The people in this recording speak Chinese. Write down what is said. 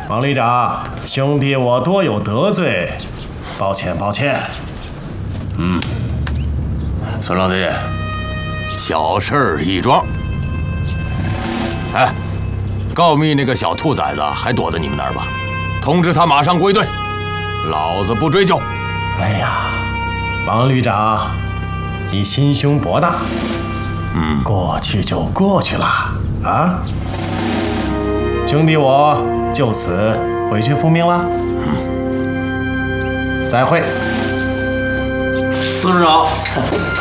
王旅长，兄弟我多有得罪，抱歉抱歉。 孙老弟，小事一桩。哎，告密那个小兔崽子还躲在你们那儿吧？通知他马上归队，老子不追究。 哎呀，王旅长，你心胸博大。过去就过去了啊。兄弟我就此回去复命了。再会。 孙市长。